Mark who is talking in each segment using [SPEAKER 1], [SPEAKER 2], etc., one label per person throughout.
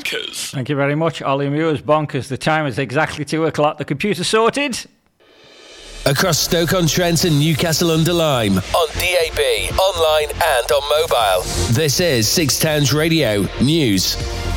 [SPEAKER 1] Bonkers.
[SPEAKER 2] Thank you very much, Ollie Muir's Bonkers. The time is exactly 2 o'clock. The computer sorted.
[SPEAKER 3] Across Stoke-on-Trent and Newcastle-under-Lyme. On DAB, online and on mobile. This is Six Towns Radio News.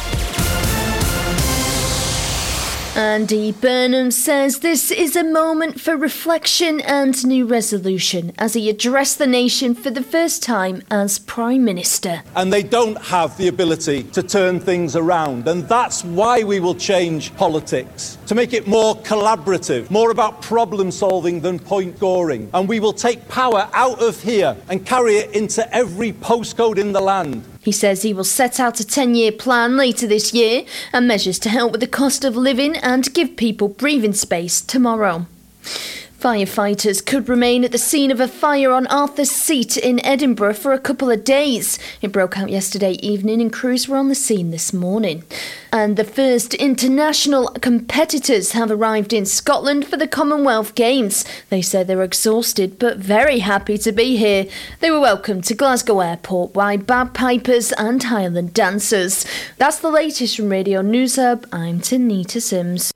[SPEAKER 4] Andy Burnham says this is a moment for reflection and new resolution as he addressed the nation for the first time as Prime Minister.
[SPEAKER 5] And they don't have the ability to turn things around. And that's why we will change politics, to make it more collaborative, more about problem solving than point scoring. And we will take power out of here and carry it into every postcode in the land.
[SPEAKER 4] He says he will set out a 10-year plan later this year and measures to help with the cost of living and give people breathing space tomorrow. Firefighters could remain at the scene of a fire on Arthur's Seat in Edinburgh for a couple of days. It broke out yesterday evening and crews were on the scene this morning. And the first international competitors have arrived in Scotland for the Commonwealth Games. They said they were exhausted but very happy to be here. They were welcomed to Glasgow Airport by bagpipers and Highland dancers. That's the latest from Radio News Hub. I'm Tanita Sims.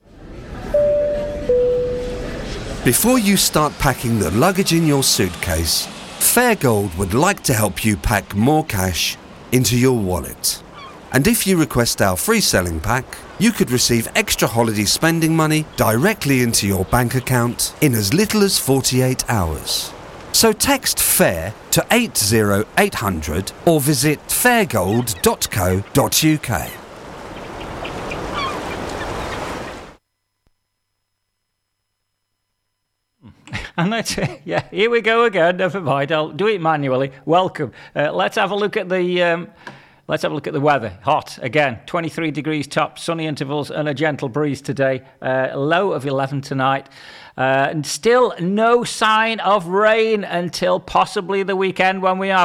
[SPEAKER 6] Before you start packing the luggage in your suitcase, Fairgold would like to help you pack more cash into your wallet. And if you request our free selling pack, you could receive extra holiday spending money directly into your bank account in as little as 48 hours. So text FAIR to 80800 or visit fairgold.co.uk.
[SPEAKER 2] And that's it. Yeah, here we go again. Never mind, I'll do it manually. Welcome. Let's have a look at the weather. Hot again. 23 degrees top, sunny intervals, and a gentle breeze today. Low of 11 tonight. And still no sign of rain until possibly the weekend when we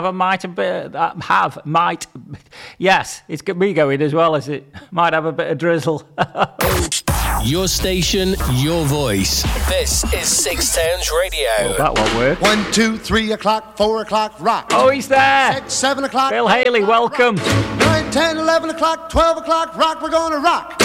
[SPEAKER 2] yes, it's me going as well as it might have a bit of drizzle.
[SPEAKER 3] Your station, your voice. This is Six Towns Radio.
[SPEAKER 2] Well, that won't work.
[SPEAKER 7] 1, 2, 3 o'clock, 4 o'clock, rock.
[SPEAKER 2] Oh, he's there.
[SPEAKER 7] 6, 7 o'clock.
[SPEAKER 2] Bill Haley, welcome.
[SPEAKER 7] Rock. 9, 10, 11 o'clock, 12 o'clock, rock. We're going to rock.